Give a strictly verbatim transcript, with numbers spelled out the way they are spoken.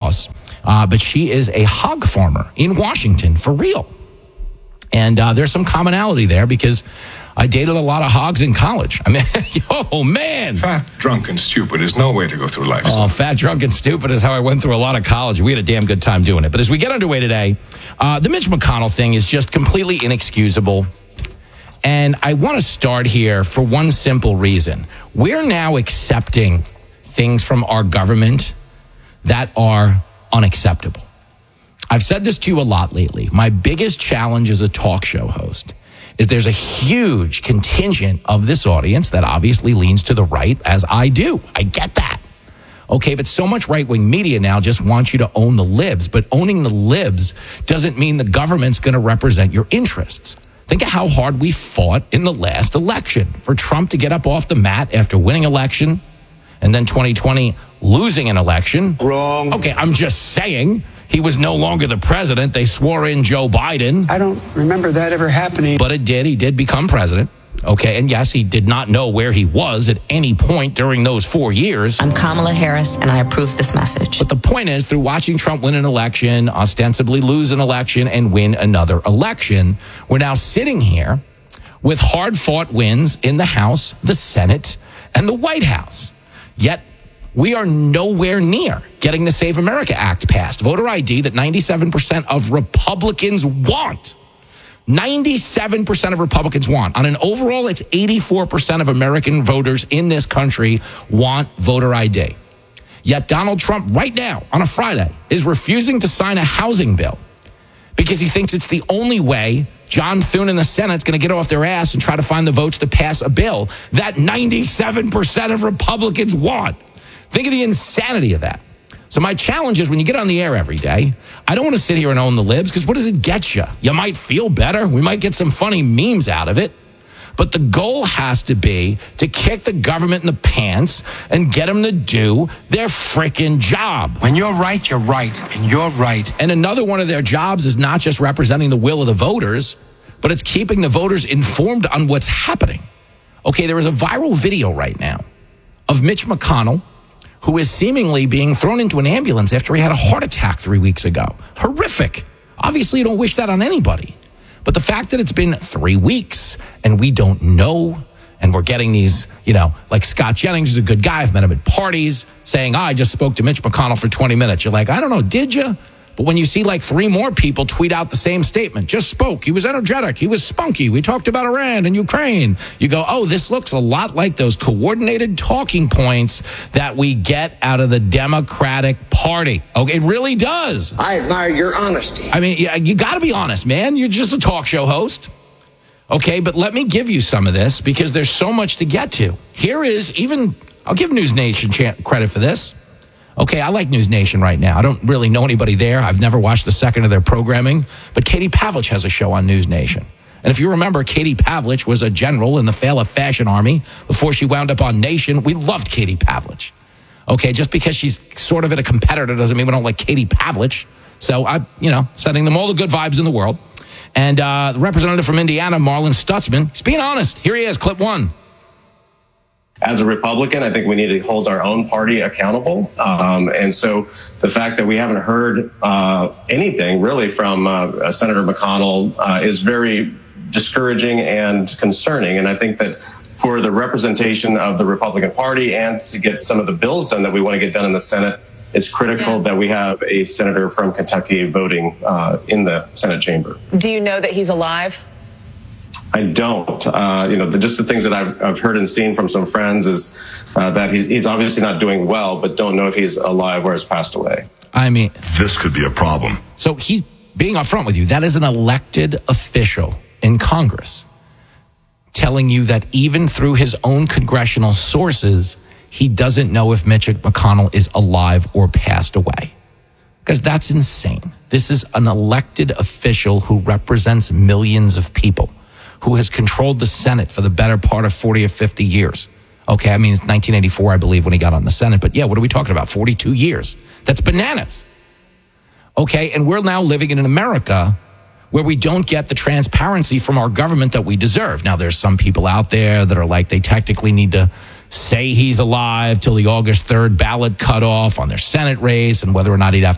boss, uh, but she is a hog farmer in Washington, for real. And uh, there's some commonality there because I dated a lot of hogs in college. I mean, oh, man. Fat, drunk, and stupid is no way to go through life. Oh, fat, drunk, and stupid is how I went through a lot of college. We had a damn good time doing it. But as we get underway today, uh, the Mitch McConnell thing is just completely inexcusable. And I want to start here for one simple reason. We're now accepting things from our government that are unacceptable. I've said this to you a lot lately. My biggest challenge as a talk show host is there's a huge contingent of this audience that obviously leans to the right, as I do. I get that. Okay, but so much right-wing media now just wants you to own the libs, but owning the libs doesn't mean the government's going to represent your interests. Think of how hard we fought in the last election for Trump to get up off the mat after winning election and then twenty twenty losing an election. Wrong. Okay, I'm just saying. He was no longer the president. They swore in Joe Biden. I don't remember that ever happening. But it did. He did become president. Okay, and yes, he did not know where he was at any point during those four years. I'm Kamala Harris, and I approve this message. But the point is, through watching Trump win an election, ostensibly lose an election, and win another election, we're now sitting here with hard-fought wins in the House, the Senate, and the White House. Yet, we are nowhere near getting the Save America Act passed. Voter I D that ninety-seven percent of Republicans want. ninety-seven percent of Republicans want. On an overall, it's eighty-four percent of American voters in this country want voter I D. Yet Donald Trump right now, on a Friday, is refusing to sign a housing bill because he thinks it's the only way John Thune in the Senate's going to get off their ass and try to find the votes to pass a bill that ninety-seven percent of Republicans want. Think of the insanity of that. So my challenge is when you get on the air every day, I don't want to sit here and own the libs because what does it get you? You might feel better. We might get some funny memes out of it. But the goal has to be to kick the government in the pants and get them to do their freaking job. When you're right, you're right, and you're right. And another one of their jobs is not just representing the will of the voters, but it's keeping the voters informed on what's happening. Okay, there is a viral video right now of Mitch McConnell, who is seemingly being thrown into an ambulance after he had a heart attack three weeks ago. Horrific. Obviously, you don't wish that on anybody. But the fact that it's been three weeks and we don't know, and we're getting these, you know, like Scott Jennings is a good guy. I've met him at parties saying, oh, I just spoke to Mitch McConnell for twenty minutes. You're like, I don't know, did you? But when you see like three more people tweet out the same statement, just spoke, he was energetic, he was spunky, we talked about Iran and Ukraine, you go, oh, this looks a lot like those coordinated talking points that we get out of the Democratic Party. Okay, it really does. I admire your honesty. I mean, yeah, you got to be honest, man. You're just a talk show host. Okay, but let me give you some of this because there's so much to get to. Here is even, I'll give News Nation credit for this. Okay, I like News Nation right now. I don't really know anybody there. I've never watched a second of their programming. But Katie Pavlich has a show on News Nation. And if you remember, Katie Pavlich was a general in the Fala Fashion Army before she wound up on Nation. We loved Katie Pavlich. Okay, just because she's sort of at a competitor doesn't mean we don't like Katie Pavlich. So, I, you know, sending them all the good vibes in the world. And uh, the representative from Indiana, Marlin Stutzman, he's being honest. Here he is, clip one. As a Republican, I think we need to hold our own party accountable. Um, and so the fact that we haven't heard uh, anything really from uh, Senator McConnell uh, is very discouraging and concerning. And I think that for the representation of the Republican Party and to get some of the bills done that we want to get done in the Senate, it's critical yeah. that we have a senator from Kentucky voting uh, in the Senate chamber. Do you know that he's alive? I don't. Uh, you know, the, just the things that I've, I've heard and seen from some friends is uh, that he's, he's obviously not doing well, but don't know if he's alive or has passed away. I mean, this could be a problem. So he's being upfront with you. That is an elected official in Congress telling you that even through his own congressional sources, he doesn't know if Mitch McConnell is alive or passed away. Because that's insane. This is an elected official who represents millions of people, who has controlled the Senate for the better part of forty or fifty years. Okay, I mean, it's nineteen eighty-four, I believe, when he got on the Senate. But yeah, what are we talking about? forty-two years. That's bananas. Okay, and we're now living in an America where we don't get the transparency from our government that we deserve. Now, there's some people out there that are like they technically need to say he's alive till the August third ballot cutoff on their Senate race and whether or not he'd have